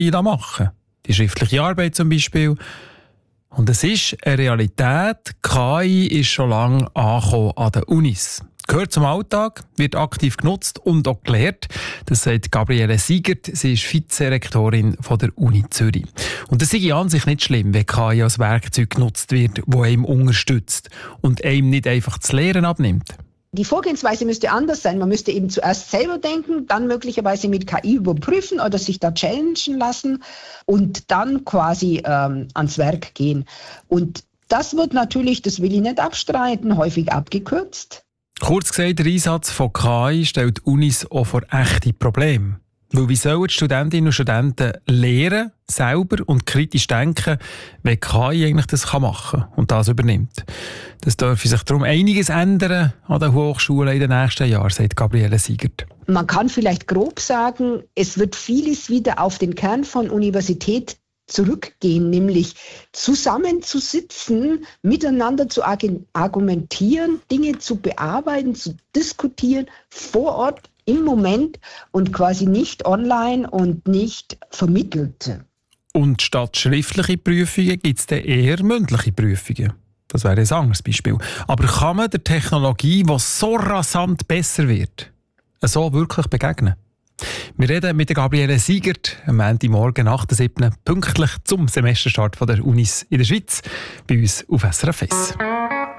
KI machen. Die schriftliche Arbeit zum Beispiel. Und es ist eine Realität. KI ist schon lange angekommen an den Unis. Gehört zum Alltag, wird aktiv genutzt und auch gelehrt. Das sagt Gabriele Siegert. Sie ist Vizerektorin von der Uni Zürich. Und das ist an sich nicht schlimm, wenn KI als Werkzeug genutzt wird, das einem unterstützt und einem nicht einfach das Lehren abnimmt. Die Vorgehensweise müsste anders sein. Man müsste eben zuerst selber denken, dann möglicherweise mit KI überprüfen oder sich da challengen lassen und dann quasi ans Werk gehen. Und das wird natürlich, das will ich nicht abstreiten, häufig abgekürzt. Kurz gesagt, der Einsatz von KI stellt Unis auch vor echte Probleme. Weil wie sollen die Studentinnen und Studenten lernen, selber und kritisch denken, wenn KI eigentlich das machen kann und das übernimmt? Das dürfte sich darum einiges ändern an den Hochschulen in den nächsten Jahren, sagt Gabriele Siegert. Man kann vielleicht grob sagen, es wird vieles wieder auf den Kern von Universität zurückgehen, nämlich zusammenzusitzen, miteinander zu argumentieren, Dinge zu bearbeiten, zu diskutieren, vor Ort, im Moment und quasi nicht online und nicht vermittelt. Und statt schriftliche Prüfungen gibt es dann eher mündliche Prüfungen. Das wäre ein anderes Beispiel. Aber kann man der Technologie, die so rasant besser wird, so wirklich begegnen? Wir reden mit der Gabriele Siegert am Montagmorgen 8.7. pünktlich zum Semesterstart der Unis in der Schweiz bei uns auf SRF 1.